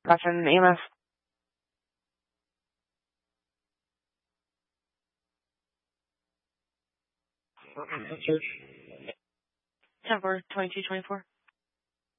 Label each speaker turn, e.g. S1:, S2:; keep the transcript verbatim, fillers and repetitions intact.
S1: Gotcha. And E M S.
S2: ten four, twenty-two twenty-four.